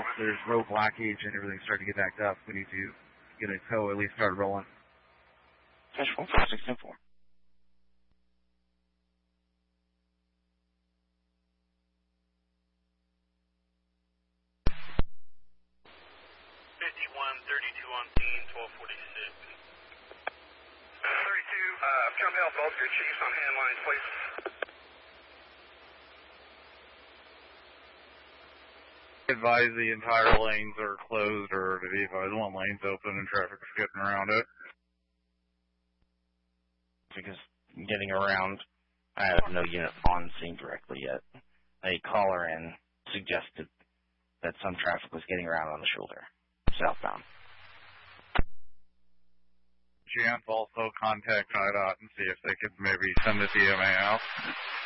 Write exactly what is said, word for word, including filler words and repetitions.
if there's road blockage and everything's starting to get backed up, we need to get a tow at least start rolling. Dash one four six ten four. fifty-one thirty-two on scene, twelve forty-six. thirty-two, uh, come help both your chiefs on hand lines, please. Advise the entire lanes are closed, or to be advised one lane's open and traffic is getting around it. Because getting around, I have no unit on scene directly yet. A caller in suggested that some traffic was getting around on the shoulder, southbound. Chance also contact I DOT and see if they could maybe send the D M A out.